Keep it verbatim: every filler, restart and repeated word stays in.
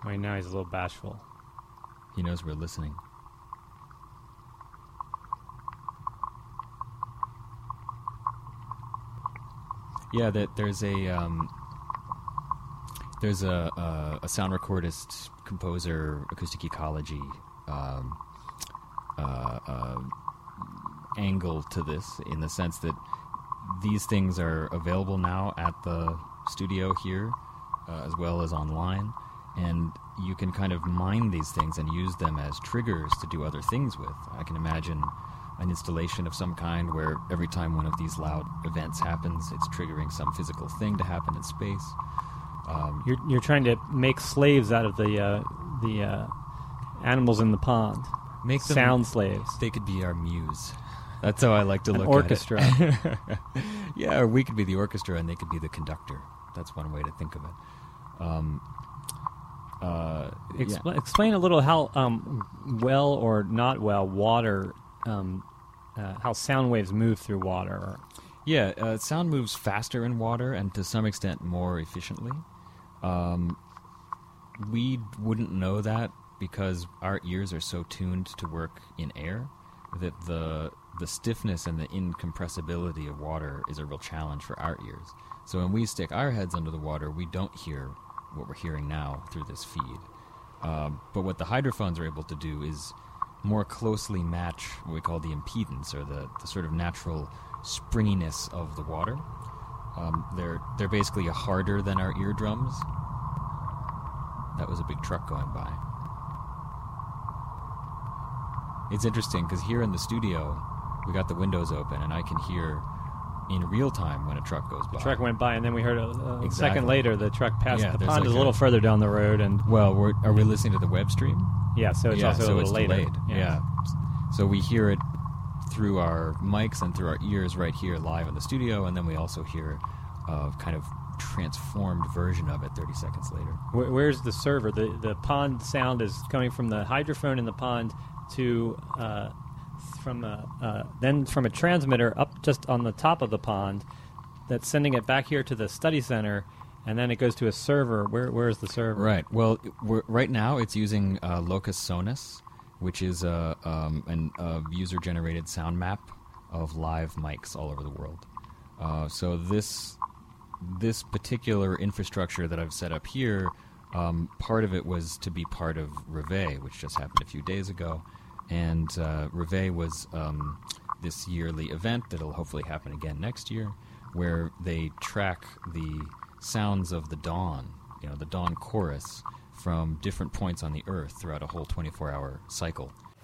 I mean, now he's a little bashful. He knows we're listening. Yeah, that there's a um, there's a, a a sound recordist, composer, acoustic ecology um, uh, uh, angle to this, in the sense that these things are available now at the studio here, uh, as well as online, and you can kind of mine these things and use them as triggers to do other things with. I can imagine an installation of some kind where every time one of these loud events happens, it's triggering some physical thing to happen in space. Um, You're you're trying to make slaves out of the uh, the uh, animals in the pond. make them Sound slaves. They could be our muse. That's how I like to An look orchestra. at it. Yeah, or we could be the orchestra and they could be the conductor. That's one way to think of it. Um, uh, Expl- yeah. Explain a little how um, well or not well water, um, uh, how sound waves move through water. Yeah, uh, sound moves faster in water and to some extent more efficiently. Um, we wouldn't know that because our ears are so tuned to work in air that the the stiffness and the incompressibility of water is a real challenge for our ears. So when we stick our heads under the water, we don't hear what we're hearing now through this feed. Um, but what the hydrophones are able to do is more closely match what we call the impedance, or the, the sort of natural springiness of the water. Um, they're they're basically harder than our eardrums. That was a big truck going by. It's interesting because here in the studio, we got the windows open, and I can hear in real time when a truck goes by. The truck went by, and then we heard a, a Exactly. second later the truck passed. Yeah, the there's pond like is a a- little further down the road, and Well, we're, are we listening to the web stream? yeah, so it's yeah, also so a little it's later. delayed. Yeah. So we hear it through our mics and through our ears right here live in the studio, and then we also hear a kind of transformed version of it thirty seconds later. Where, where's the server? The the pond sound is coming from the hydrophone in the pond to uh, from a, uh, then from a transmitter up just on the top of the pond that's sending it back here to the study center, and then it goes to a server. Where where is the server? Right. Well, we're, right now it's using uh, Locus Sonus, which is a, um, an, a user-generated sound map of live mics all over the world. Uh, so this this particular infrastructure that I've set up here, um, part of it was to be part of Reveille, which just happened a few days ago. And uh, Reveille was um, this yearly event that'll hopefully happen again next year, where they track the sounds of the dawn, you know, the dawn chorus, from different points on the Earth throughout a whole twenty-four hour cycle.